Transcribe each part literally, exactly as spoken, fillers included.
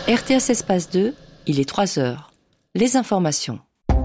R T S Espace deux, il est trois heures. Les informations.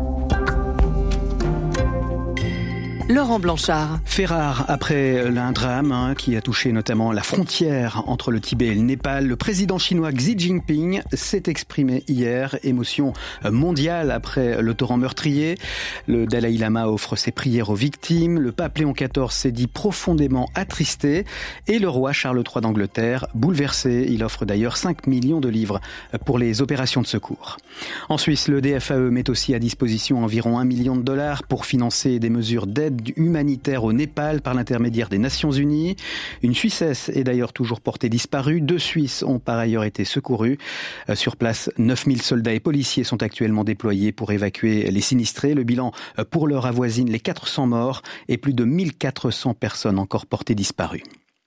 Laurent Blanchard. Fait rare après un drame hein, qui a touché notamment la frontière entre le Tibet et le Népal. Le président chinois Xi Jinping s'est exprimé hier. Émotion mondiale après le torrent meurtrier. Le Dalai Lama offre ses prières aux victimes. Le pape Léon quatorze s'est dit profondément attristé. Et le roi Charles trois d'Angleterre bouleversé. Il offre d'ailleurs cinq millions de livres pour les opérations de secours. En Suisse, le D F A E met aussi à disposition environ un million de dollars pour financer des mesures d'aide humanitaire au Népal par l'intermédiaire des Nations Unies. Une Suissesse est d'ailleurs toujours portée disparue. Deux Suisses ont par ailleurs été secourus. Sur place, neuf mille soldats et policiers sont actuellement déployés pour évacuer les sinistrés. Le bilan pour l'heure avoisine les quatre cents morts et plus de mille quatre cents personnes encore portées disparues.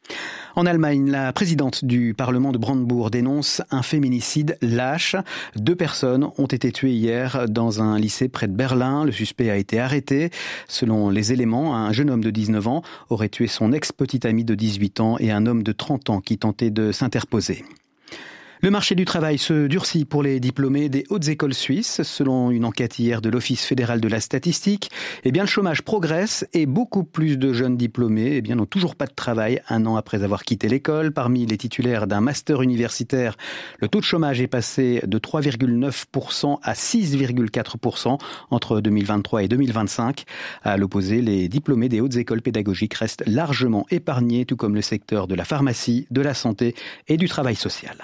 En Allemagne, la présidente du Parlement de Brandebourg dénonce un féminicide lâche. Deux personnes ont été tuées hier dans un lycée près de Berlin. Le suspect a été arrêté. Selon les éléments, un jeune homme de dix-neuf ans aurait tué son ex-petite amie de dix-huit ans et un homme de trente ans qui tentait de s'interposer. Le marché du travail se durcit pour les diplômés des hautes écoles suisses. Selon une enquête hier de l'Office fédéral de la statistique, eh bien, le chômage progresse et beaucoup plus de jeunes diplômés eh bien, n'ont toujours pas de travail un an après avoir quitté l'école. Parmi les titulaires d'un master universitaire, le taux de chômage est passé de trois virgule neuf pour cent à six virgule quatre pour cent entre deux mille vingt-trois et deux mille vingt-cinq. À l'opposé, les diplômés des hautes écoles pédagogiques restent largement épargnés, tout comme le secteur de la pharmacie, de la santé et du travail social.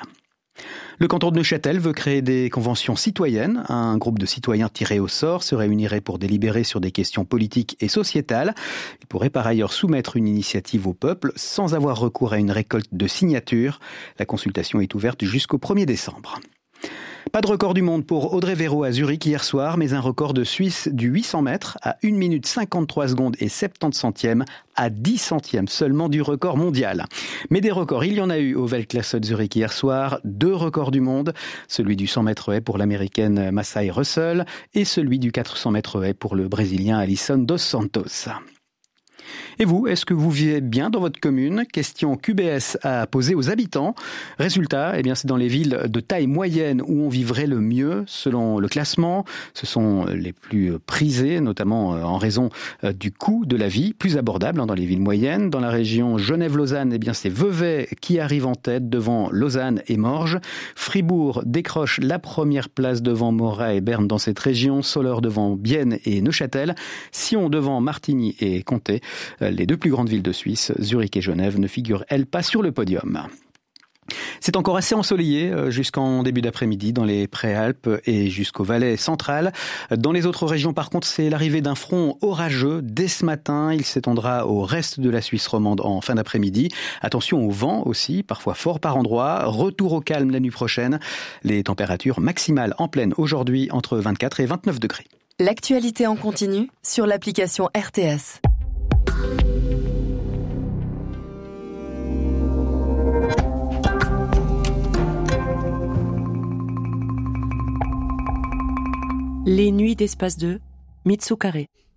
Le canton de Neuchâtel veut créer des conventions citoyennes. Un groupe de citoyens tirés au sort se réunirait pour délibérer sur des questions politiques et sociétales. Il pourrait par ailleurs soumettre une initiative au peuple sans avoir recours à une récolte de signatures. La consultation est ouverte jusqu'au premier décembre. Pas de record du monde pour Audrey Véro à Zurich hier soir, mais un record de Suisse du huit cents mètres à une minute cinquante-trois secondes et soixante-dix centièmes à dix centièmes seulement du record mondial. Mais des records, il y en a eu au Weltklasse de Zurich hier soir. Deux records du monde, celui du cent mètres haies pour l'américaine Massai Russell et celui du quatre cents mètres haies pour le brésilien Alisson dos Santos. Et vous, est-ce que vous vivez bien dans votre commune? Question Q B S à poser aux habitants. Résultat, eh bien, c'est dans les villes de taille moyenne où on vivrait le mieux, selon le classement. Ce sont les plus prisées, notamment en raison du coût de la vie, plus abordable dans les villes moyennes. Dans la région Genève-Lausanne, eh bien, c'est Vevey qui arrive en tête devant Lausanne et Morges. Fribourg décroche la première place devant Morat et Berne dans cette région. Soleure devant Bienne et Neuchâtel. Sion devant Martigny et Comté. Les deux plus grandes villes de Suisse, Zurich et Genève, ne figurent, elles, pas sur le podium. C'est encore assez ensoleillé jusqu'en début d'après-midi dans les Préalpes et jusqu'au Valais central. Dans les autres régions, par contre, c'est l'arrivée d'un front orageux dès ce matin. Il s'étendra au reste de la Suisse romande en fin d'après-midi. Attention au vent aussi, parfois fort par endroits. Retour au calme la nuit prochaine. Les températures maximales en pleine aujourd'hui entre vingt-quatre et vingt-neuf degrés. L'actualité en continu sur l'application R T S. Les nuits d'Espace deux, Mitsu Carré.